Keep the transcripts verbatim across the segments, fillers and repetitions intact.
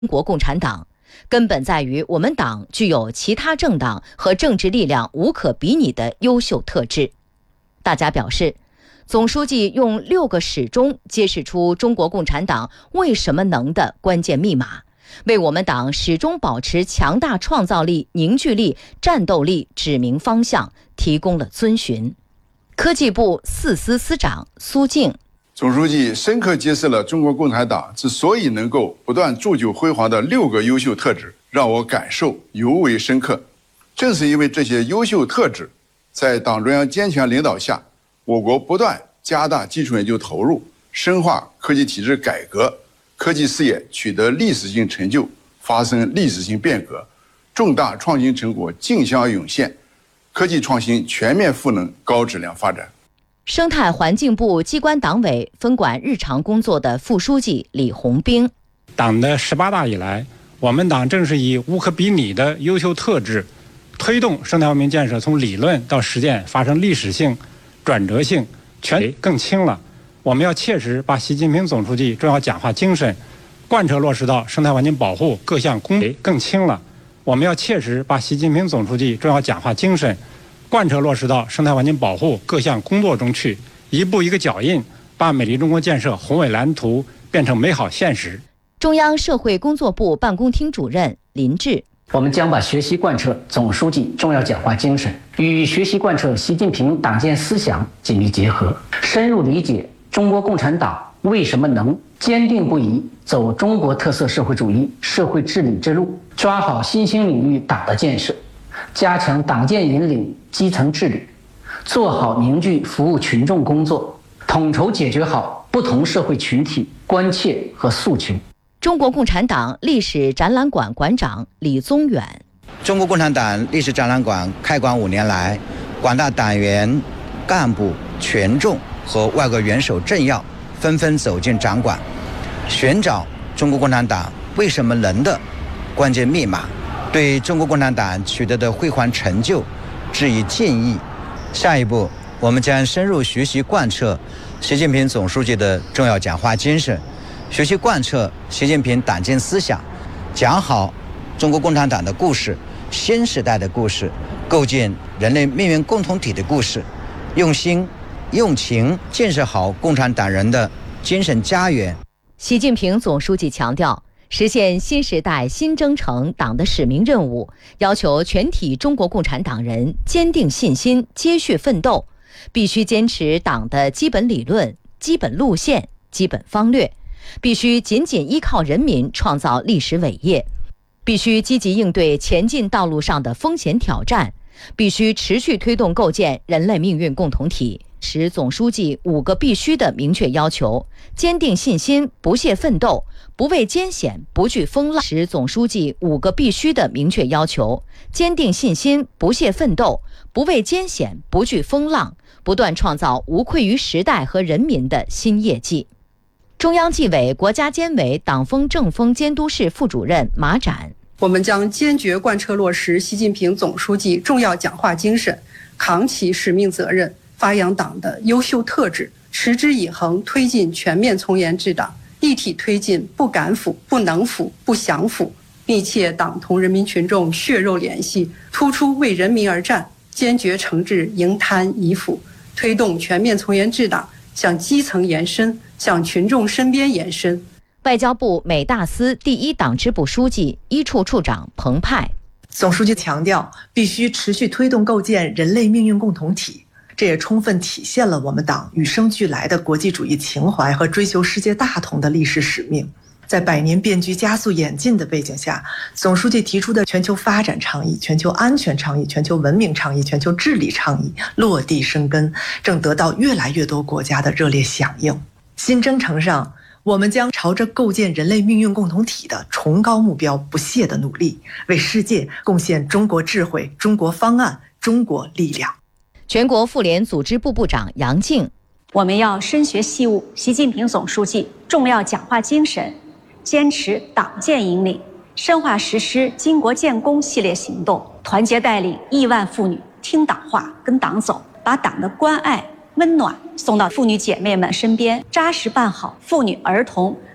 中国共产党，根本在于我们党具有其他政党和政治力量无可比拟的优秀特质。大家表示，总书记用六个始终揭示出中国共产党为什么能的关键密码，为我们党始终保持强大创造力、凝聚力、战斗力指明方向，提供了遵循。科技部四司司长苏静， 总书记深刻揭示了中国共产党之所以能够不断铸就辉煌的六个优秀特质，让我感受尤为深刻。正是因为这些优秀特质，在党中央坚强领导下，我国不断加大基础研究投入，深化科技体制改革，科技事业取得历史性成就，发生历史性变革，重大创新成果竞相涌现，科技创新全面赋能高质量发展。 生态环境部机关党委分管日常工作的副书记李红兵， 党的十八大以来，我们党正是以无可比拟的优秀特质，推动生态文明建设从理论到实践发生历史性、转折性，全更轻了。我们要切实把习近平总书记重要讲话精神贯彻落实到生态环境保护各项工作更轻了。我们要切实把习近平总书记重要讲话精神贯彻落实到生态环境保护各项工作中去，一步一个脚印，把美丽中国建设宏伟蓝图变成美好现实。 中央社会工作部办公厅主任林志， 我们将把学习贯彻总书记重要讲话精神与学习贯彻习近平党建思想紧密结合，深入理解中国共产党为什么能，坚定不移走中国特色社会主义社会治理之路，抓好新兴领域党的建设，加强党建引领基层治理，做好凝聚服务群众工作，统筹解决好不同社会群体关切和诉求。 中国共产党历史展览馆馆长李宗远， 中国共产党历史展览馆开馆五年来，广大党员、干部、群众和外国元首政要纷纷走进展馆，寻找中国共产党为什么能的关键密码，对中国共产党取得的辉煌成就致以敬意。下一步，我们将深入学习贯彻习近平总书记的重要讲话精神，学习贯彻习近平党建思想，讲好中国共产党的故事、新时代的故事、构建人类命运共同体的故事，用心用情建设好共产党人的精神家园。 习近平总书记强调，实现新时代新征程党的使命任务，要求全体中国共产党人坚定信心、接续奋斗，必须坚持党的基本理论、基本路线、基本方略，必须紧紧依靠人民创造历史伟业，必须积极应对前进道路上的风险挑战，必须持续推动构建人类命运共同体。使总书记五个必须的明确要求，坚定信心，不懈奋斗，不畏艰险，不惧风浪。使总书记五个必须的明确要求，坚定信心，不懈奋斗，不畏艰险，不惧风浪，不断创造无愧于时代和人民的新业绩。中央纪委国家监委党风政风监督室副主任马展， 我们将坚决贯彻落实习近平总书记重要讲话精神，扛起使命责任，发扬党的优秀特质，持之以恒推进全面从严治党，一体推进不敢腐、不能腐、不想腐，密切党同人民群众血肉联系，突出为人民而战，坚决惩治营贪遗腐，推动全面从严治党向基层延伸，向群众身边延伸。 外交部美大司第一党支部书记、一处处长彭湃， 总书记强调，必须持续推动构建人类命运共同体，这也充分体现了我们党与生俱来的国际主义情怀和追求世界大同的历史使命。在百年变局加速演进的背景下，总书记提出的全球发展倡议、全球安全倡议、全球文明倡议、全球治理倡议落地生根，正得到越来越多国家的热烈响应。新征程上，我们将朝着构建人类命运共同体的崇高目标不懈地努力，为世界贡献中国智慧、中国方案、中国力量。 全国妇联组织部部长杨静， 我们要深学细悟习近平总书记重要讲话精神，坚持党建引领，深化实施巾帼建功系列行动，团结带领亿万妇女听党话、跟党走，把党的关爱、温暖送到妇女姐妹们身边，扎实办好妇女儿童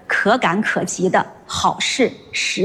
可感可及的好事实。